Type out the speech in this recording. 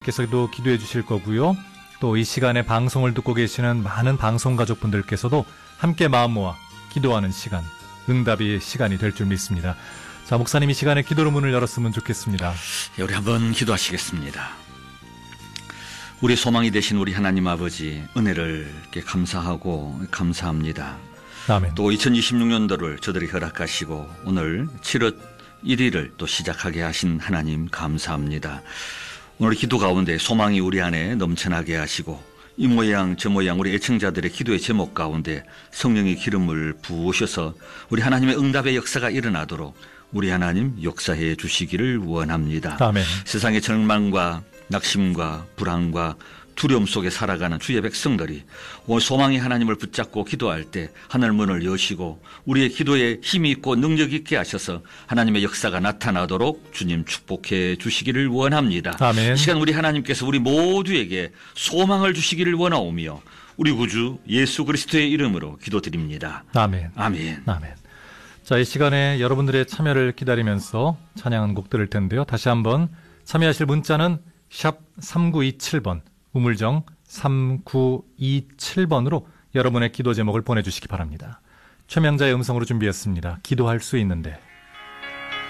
께서도 기도해 주실 거고요. 또 이 시간에 방송을 듣고 계시는 많은 방송 가족분들께서도 함께 마음 모아 기도하는 시간, 응답의 시간이 될 줄 믿습니다. 자, 목사님 이 시간에 기도로 문을 열었으면 좋겠습니다. 우리 한번 기도하시겠습니다. 우리 소망이 되신 우리 하나님 아버지, 은혜를 감사하고 감사합니다. 아멘. 또 2026년도를 저들이 허락하시고 오늘 7월 1일을 또 시작하게 하신 하나님 감사합니다. 오늘 기도 가운데 소망이 우리 안에 넘쳐나게 하시고 이 모양 저 모양 우리 애청자들의 기도의 제목 가운데 성령의 기름을 부으셔서 우리 하나님의 응답의 역사가 일어나도록 우리 하나님 역사해 주시기를 원합니다. 아멘. 세상의 절망과 낙심과 불안과 두려움 속에 살아가는 주의 백성들이 오늘 소망의 하나님을 붙잡고 기도할 때 하늘 문을 여시고 우리의 기도에 힘이 있고 능력 있게 하셔서 하나님의 역사가 나타나도록 주님 축복해 주시기를 원합니다. 아멘. 이 시간 우리 하나님께서 우리 모두에게 소망을 주시기를 원하오며 우리 구주 예수 그리스도의 이름으로 기도드립니다. 아멘. 아멘. 아멘. 자, 이 시간에 여러분들의 참여를 기다리면서 찬양한 곡 들을 텐데요. 다시 한번 참여하실 문자는 샵 3927번 우물정 3927번으로 여러분의 기도 제목을 보내주시기 바랍니다. 최명자의 음성으로 준비했습니다. 기도할 수 있는데.